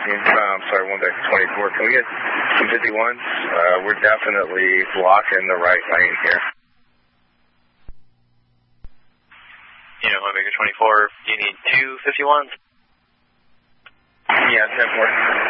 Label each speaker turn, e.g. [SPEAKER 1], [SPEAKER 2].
[SPEAKER 1] sorry, one back to 24. Can we get some 51s? We're definitely blocking the right lane here.
[SPEAKER 2] One back to 24. Do you need two 51s?
[SPEAKER 1] Yeah, 10-4.